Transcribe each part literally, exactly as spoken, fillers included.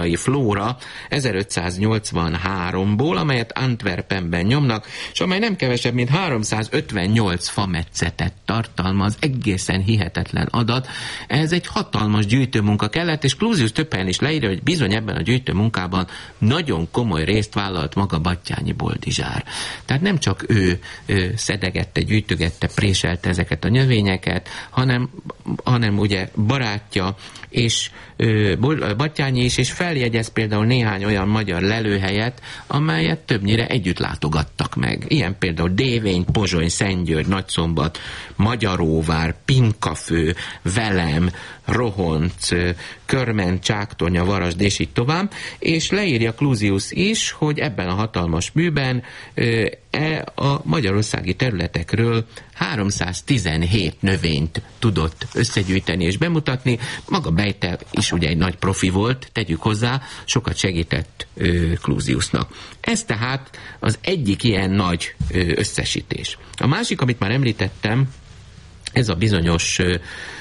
flóra ezerötszáznyolcvanháromból, amelyet Antwerpenben nyomnak, és amely nem kevesebb, mint háromszázötvennyolc fametszetet tartalmaz, egészen hihetetlen adat. Ez egy hatalmas gyűjtőmunka kellett, és Clusius több helyen is leírja, hogy bizony ebben a gyűjtőmunkában nagyon komoly részt vállalt maga Batthyány Boldizsár. Tehát nem csak ő, ő szedegette, gyűjtögette, préselte ezeket a növényeket, hanem, hanem ugye barátja és Batthyányi is, és feljegyez például néhány olyan magyar lelőhelyet, amelyet többnyire együtt látogattak meg. Ilyen például Dévény, Pozsony, Szentgyörgy, Nagyszombat, Magyaróvár, Pinkafő, Velem, Rohonc, Körmen, Csáktonya, Varasd, és így tovább, és leírja Clusius is, hogy ebben a hatalmas műben e a magyarországi területekről háromszáztizenhét növényt tudott összegyűjteni és bemutatni. Maga Bejte is ugye egy nagy profi volt, tegyük hozzá, sokat segített ö, Clusiusnak. Ez tehát az egyik ilyen nagy ö, összesítés. A másik, amit már említettem, ez a bizonyos ö,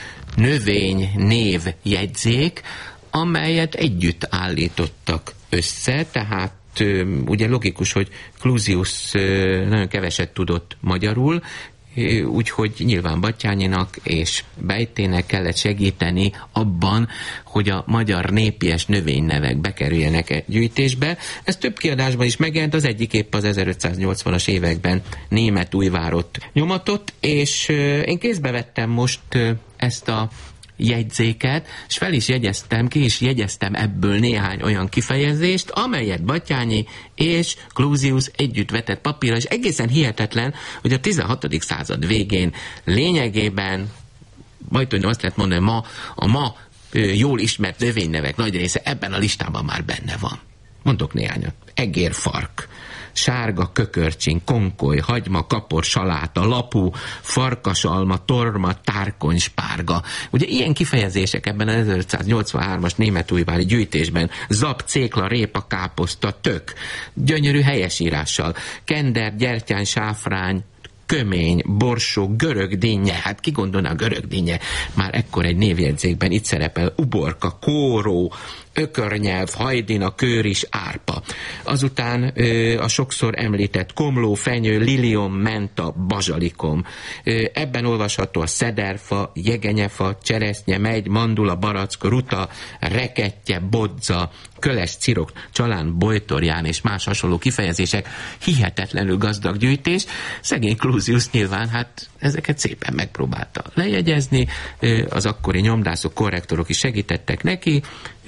növény név jegyzék, amelyet együtt állítottak össze, tehát ugye logikus, hogy Clusius nagyon keveset tudott magyarul, úgyhogy nyilván Batthyányinak és Bejtének kellett segíteni abban, hogy a magyar népies növénynevek bekerüljenek egy gyűjtésbe. Ez több kiadásban is megjelent, az egyik épp az ezerötszáznyolcvanas években Németújvárott nyomatott, és én kézbe vettem most ezt a jegyzéket, és fel is jegyeztem, ki is jegyeztem ebből néhány olyan kifejezést, amelyet Batthyányi és Clusius együtt vetett papírra, és egészen hihetetlen, hogy a tizenhatodik század végén lényegében, majd azt lehet mondani, ma, a ma jól ismert növénynevek nagy része ebben a listában már benne van. Mondok néhányat. Egérfark, sárga kökörcsin, konkoly, hagyma, kapor, saláta, lapú, farkasalma, torma, tárkony, spárga. Ugye ilyen kifejezések ebben az ezerötszáznyolcvanhármas németújvári gyűjtésben: zap, cékla, répa, káposzta, tök, gyönyörű helyesírással, kender, gyertyány, sáfrány, kömény, borsó, görögdinnye, hát ki gondolná a görögdinnye? Már ekkor egy névjegyzékben itt szerepel uborka, kóró, ökörnyelv, hajdina, kőris, árpa. Azután ö, a sokszor említett komló, fenyő, lilium, menta, bazsalikom. Ö, ebben olvasható a szederfa, jegenyefa, cseresznye, megy, mandula, barack, ruta, rekettye, bodza, köles, cirok, csalán, bojtorján és más hasonló kifejezések. Hihetetlenül gazdag gyűjtés. Szegény Clusius nyilván hát ezeket szépen megpróbálta lejegyezni, az akkori nyomdászok, korrektorok is segítettek neki,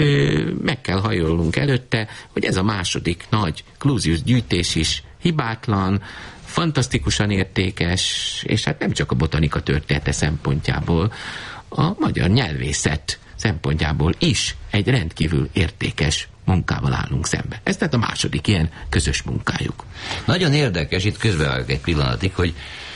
meg kell hajolnunk előtte, hogy ez a második nagy Clusius gyűjtés is hibátlan, fantasztikusan értékes, és hát nem csak a botanika története szempontjából, a magyar nyelvészet szempontjából is egy rendkívül értékes munkával állunk szembe. Ez tehát a második ilyen közös munkájuk. Nagyon érdekes, itt közbevágok egy pillanatig, hogy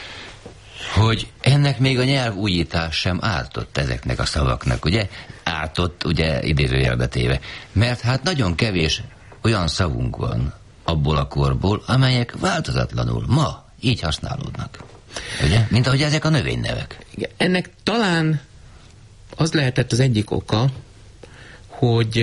hogy ennek még a nyelvújítás sem ártott ezeknek a szavaknak, ugye? Ártott, ugye, idézőjelbe téve. Mert hát nagyon kevés olyan szavunk van abból a korból, amelyek változatlanul ma így használódnak. Ugye? Mint ahogy ezek a növénynevek. Igen, ennek talán az lehetett az egyik oka, hogy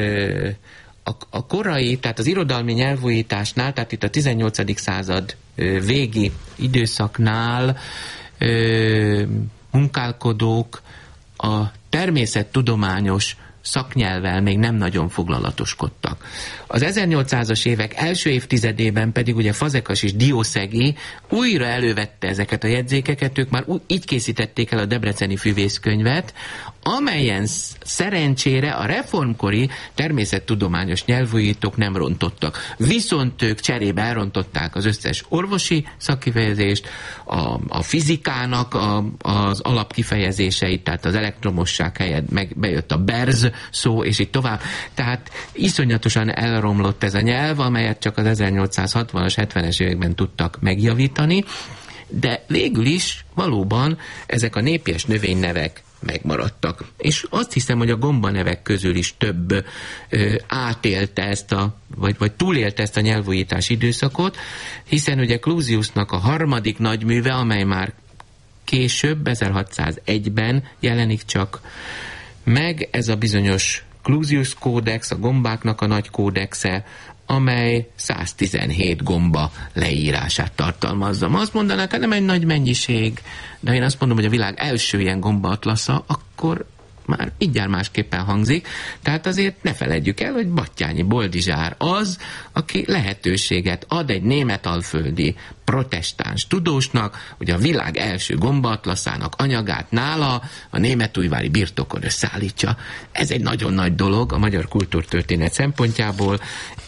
a, a korai, tehát az irodalmi nyelvújításnál, tehát itt a tizennyolcadik század végi időszaknál ö, munkálkodók a természettudományos szaknyelvvel még nem nagyon foglalatoskodtak. Az ezernyolcszázas évek első évtizedében pedig ugye Fazekas és Diószegi újra elővette ezeket a jegyzékeket, ők már így készítették el a debreceni füvészkönyvet, amelyen szerencsére a reformkori természettudományos nyelvújítók nem rontottak. Viszont ők cserébe elrontották az összes orvosi szakkifejezést, a, a fizikának a, az alapkifejezéseit, tehát az elektromosság helyett meg bejött a berz szó, és így tovább. Tehát iszonyatosan elromlott ez a nyelv, amelyet csak az ezernyolcszázhatvanas, hetvenes években tudtak megjavítani, de végül is valóban ezek a népies növénynevek megmaradtak. És azt hiszem, hogy a gombanevek közül is több ö, átélte ezt a, vagy, vagy túlélte ezt a nyelvújítás időszakot, hiszen ugye Clusiusnak a harmadik nagyműve, amely már később, ezerhatszázegyben jelenik csak meg, ez a bizonyos Clusius kódex, a gombáknak a nagy kódexe, amely száztizenhét gomba leírását tartalmazza. Ma azt mondanák, hogy nem egy nagy mennyiség, de én azt mondom, hogy a világ első ilyen gombaatlasza, akkor már mindjárt másképpen hangzik. Tehát azért ne feledjük el, hogy Batthyány Boldizsár az, aki lehetőséget ad egy németalföldi protestáns tudósnak, hogy a világ első gombaatlaszának anyagát nála a németújvári birtokon összeállítsa. Ez egy nagyon nagy dolog a magyar kultúrtörténet szempontjából,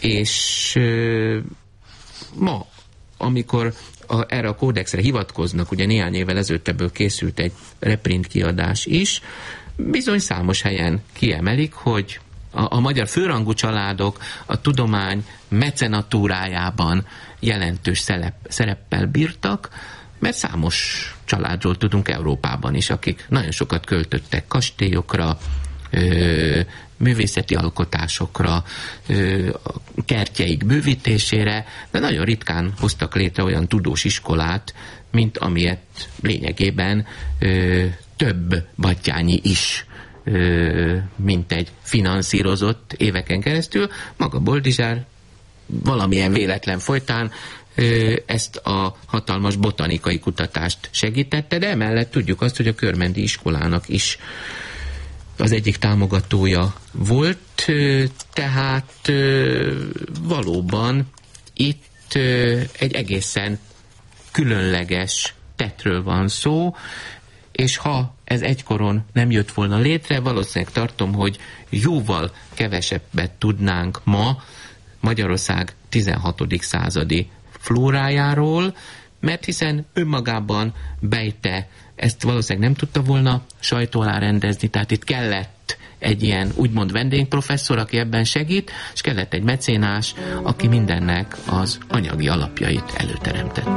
és euh, ma, amikor a, erre a kódexre hivatkoznak, ugye néhány évvel ezelőtt ebből készült egy reprint kiadás is, bizony számos helyen kiemelik, hogy a, a magyar főrangú családok a tudomány mecenatúrájában jelentős szerep, szereppel bírtak, mert számos családról tudunk Európában is, akik nagyon sokat költöttek kastélyokra, ö, művészeti alkotásokra, ö, a kertjeik bővítésére, de nagyon ritkán hoztak létre olyan tudós iskolát, mint amilyet lényegében ö, több Batthyányi is, ö, mint egy finanszírozott éveken keresztül. Maga Boldizsár valamilyen véletlen folytán ö, ezt a hatalmas botanikai kutatást segítette, de emellett tudjuk azt, hogy a Körmendi iskolának is az egyik támogatója volt, ö, tehát ö, valóban itt ö, egy egészen különleges tettről van szó, és ha ez egykoron nem jött volna létre, valószínűleg tartom, hogy jóval kevesebbet tudnánk ma Magyarország tizenhatodik századi flórájáról, mert hiszen önmagában Bejte ezt valószínűleg nem tudta volna sajtó alá rendezni, tehát itt kellett egy ilyen úgymond vendégprofesszor, aki ebben segít, és kellett egy mecénás, aki mindennek az anyagi alapjait előteremtette.